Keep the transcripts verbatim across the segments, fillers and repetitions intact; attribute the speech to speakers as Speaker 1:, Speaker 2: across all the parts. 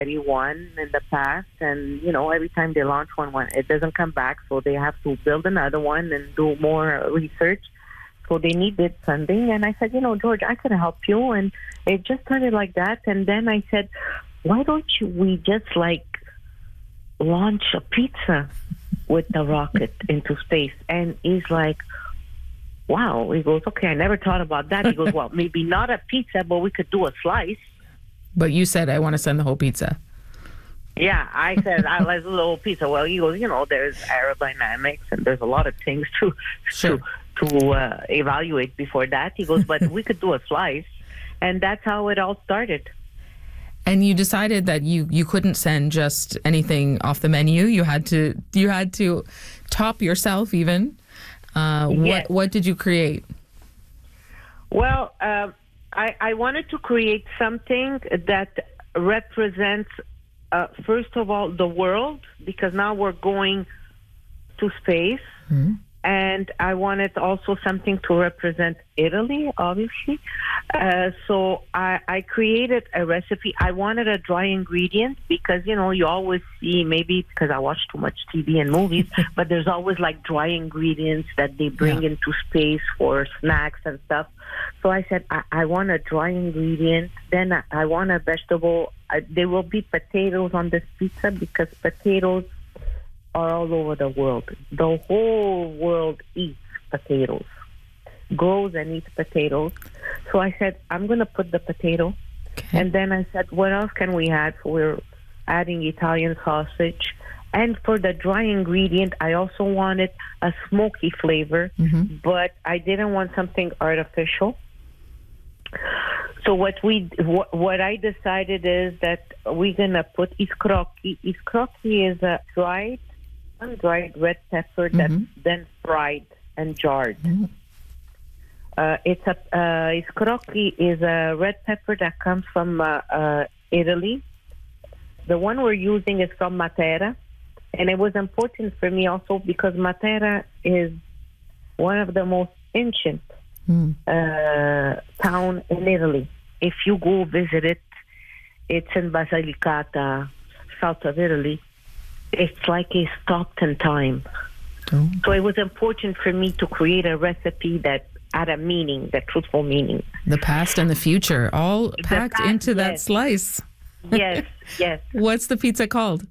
Speaker 1: already won in the past, and you know every time they launch one, one it doesn't come back, so they have to build another one and do more research. So they needed funding, and I said, you know, George, I could help you, and it just started like that. And then I said, why don't you, we just like launch a pizza with the rocket into space? And he's like, wow. He goes, okay, I never thought about that. He goes, well, maybe not a pizza, but we could do a slice.
Speaker 2: But you said, I want to send the whole pizza.
Speaker 1: Yeah, I said, I like the whole pizza. Well, he goes, you know, there's aerodynamics and there's a lot of things to
Speaker 2: Sure.
Speaker 1: to, to uh, evaluate before that. He goes, but we could do a slice. And that's how it all started.
Speaker 2: And you decided that you, you couldn't send just anything off the menu. You had to you had to top yourself even. Uh,
Speaker 1: Yes.
Speaker 2: What what did you create?
Speaker 1: Well, uh, I, I wanted to create something that represents, uh, first of all, the world, because now we're going to space.
Speaker 2: Mm-hmm.
Speaker 1: And I wanted also something to represent Italy, obviously. Uh, so I, I created a recipe. I wanted a dry ingredient because, you know, you always see, maybe because I watch too much T V and movies, but there's always like dry ingredients that they bring
Speaker 2: Yeah.
Speaker 1: into space for snacks and stuff. So I said, I, I want a dry ingredient. Then I, I want a vegetable. I, there will be potatoes on this pizza because potatoes are all over the world. The whole world eats potatoes, grows and eats potatoes. So I said, I'm going to put the potato.
Speaker 2: Okay.
Speaker 1: And then I said, what else can we add? So we're adding Italian sausage. And for the dry ingredient, I also wanted a smoky flavor,
Speaker 2: Mm-hmm.
Speaker 1: but I didn't want something artificial. So what we what, what I decided is that we're going to put iscrocchi. Iscrocchi is a dried dried red pepper that's
Speaker 2: Mhm.
Speaker 1: then fried and jarred.
Speaker 2: Mhm.
Speaker 1: Uh, it's a uh, iscrocchi is a red pepper that comes from uh, uh, Italy. The one we're using is from Matera, and it was important for me also because Matera is one of the most ancient
Speaker 2: Mm.
Speaker 1: uh, town in Italy. If you go visit it, it's in Basilicata, south of Italy. It's like a stopped in time.
Speaker 2: Oh.
Speaker 1: So it was important for me to create a recipe that had a meaning, the truthful meaning.
Speaker 2: The past and the future, all packed
Speaker 1: past,
Speaker 2: into that
Speaker 1: yes.
Speaker 2: slice.
Speaker 1: Yes, yes.
Speaker 2: What's the pizza called?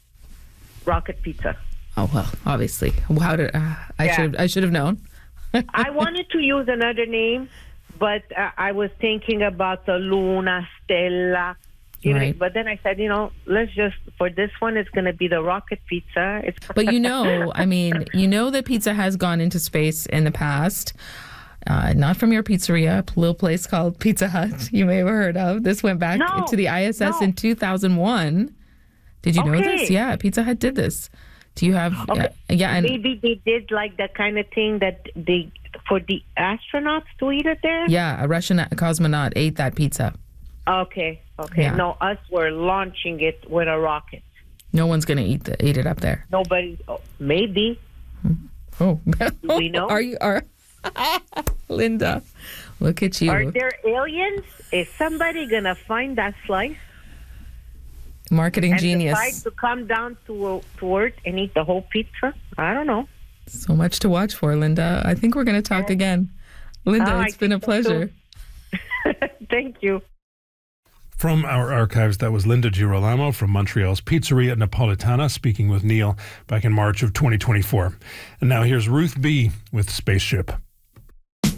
Speaker 1: Rocket pizza.
Speaker 2: Oh well, obviously. How did uh, I
Speaker 1: Yeah.
Speaker 2: should I should have known.
Speaker 1: I wanted to use another name, but uh, I was thinking about the Luna, Stella. You know,
Speaker 2: Right.
Speaker 1: but then I said, you know, let's just, for this one, it's going to be the rocket pizza. It's
Speaker 2: But you know, I mean, you know that pizza has gone into space in the past. Uh, not from your pizzeria, a little place called Pizza Hut. You may have heard of. This went back
Speaker 1: No,
Speaker 2: to the I S S
Speaker 1: no.
Speaker 2: in two thousand one. Did you know
Speaker 1: Okay.
Speaker 2: this? Yeah, Pizza Hut did this. Do you have?
Speaker 1: Okay.
Speaker 2: Yeah, yeah, and
Speaker 1: Maybe they did like that kind of thing that they, for the astronauts to eat it there?
Speaker 2: yeah, a Russian cosmonaut ate that pizza.
Speaker 1: Okay, okay.
Speaker 2: Yeah.
Speaker 1: No, us were launching it with a rocket.
Speaker 2: No one's gonna eat the, eat it up there.
Speaker 1: Nobody, oh, maybe.
Speaker 2: Oh,
Speaker 1: Do we know?
Speaker 2: Are you are Linda? Look at you.
Speaker 1: Are there aliens? Is somebody going to find that slice
Speaker 2: Marketing
Speaker 1: and
Speaker 2: genius.
Speaker 1: decide to come down to, to Earth and eat the whole pizza? I don't know.
Speaker 2: So much to watch for, Linda. I think we're going to talk again. Linda,
Speaker 1: Oh, I
Speaker 2: it's been a
Speaker 1: think so, too.
Speaker 2: pleasure.
Speaker 1: Thank you.
Speaker 3: From our archives, that was Linda Girolamo from Montreal's Pizzeria Napolitana speaking with Neil back in March of twenty twenty-four. And now here's Ruth B. with Spaceship.